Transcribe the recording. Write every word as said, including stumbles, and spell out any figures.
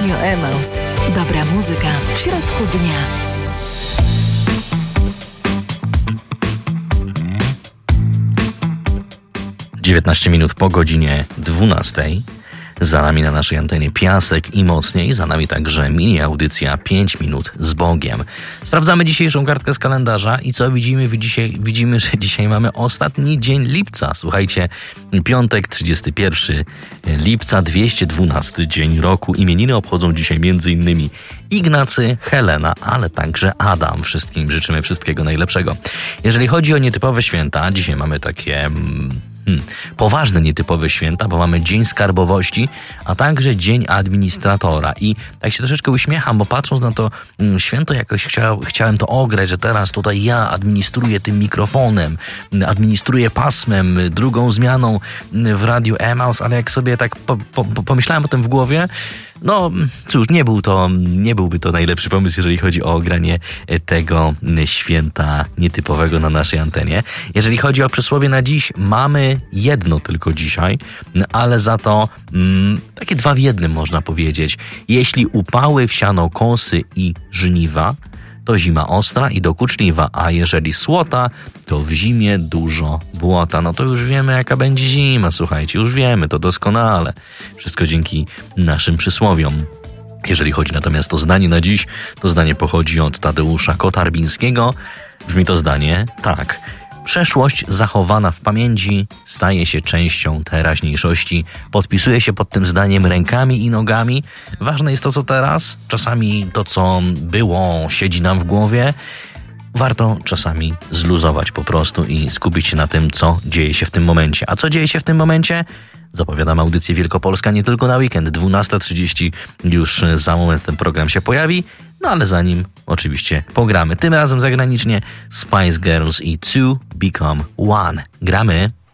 Radio Emaus. Dobra muzyka w środku dnia. dziewiętnaście minut po godzinie dwunastej. Za nami na naszej antenie Piasek i Mocniej. Za nami także mini audycja pięć minut z Bogiem. Sprawdzamy dzisiejszą kartkę z kalendarza i co widzimy? Dzisiaj, widzimy, że dzisiaj mamy ostatni dzień lipca. Słuchajcie, piątek, trzydziestego pierwszego lipca, dwieście dwunasty dzień roku. Imieniny obchodzą dzisiaj między innymi Ignacy, Helena, ale także Adam. Wszystkim życzymy wszystkiego najlepszego. Jeżeli chodzi o nietypowe święta, dzisiaj mamy takie... Hmm, poważne, nietypowe święta, bo mamy Dzień Skarbowości, a także Dzień Administratora. I tak się troszeczkę uśmiecham, bo patrząc na to mm, święto, jakoś chciał, chciałem to ograć, że teraz tutaj ja administruję tym mikrofonem, administruję pasmem, drugą zmianą w Radiu Emaus, ale jak sobie tak po, po, pomyślałem o tym w głowie, no cóż, nie był to, nie byłby to najlepszy pomysł, jeżeli chodzi o ogranie tego święta nietypowego na naszej antenie. Jeżeli chodzi o przysłowie na dziś, mamy jedno tylko dzisiaj, ale za to mm, takie dwa w jednym można powiedzieć. Jeśli upały wsiano kosy i żniwa, to zima ostra i dokuczliwa, a jeżeli słota, to w zimie dużo błota. No to już wiemy, jaka będzie zima, słuchajcie, już wiemy to doskonale. Wszystko dzięki naszym przysłowiom. Jeżeli chodzi natomiast o zdanie na dziś, to zdanie pochodzi od Tadeusza Kotarbińskiego. Brzmi to zdanie tak. Przeszłość zachowana w pamięci staje się częścią teraźniejszości. Podpisuje się pod tym zdaniem rękami i nogami. Ważne jest to, co teraz. Czasami to, co było, siedzi nam w głowie. Warto czasami zluzować po prostu i skupić się na tym, co dzieje się w tym momencie. A co dzieje się w tym momencie? Zapowiadam audycję Wielkopolska nie tylko na weekend. dwunasta trzydzieści już za moment ten program się pojawi. No ale zanim oczywiście pogramy. Tym razem zagranicznie Spice Girls i Two Become One. Gramy.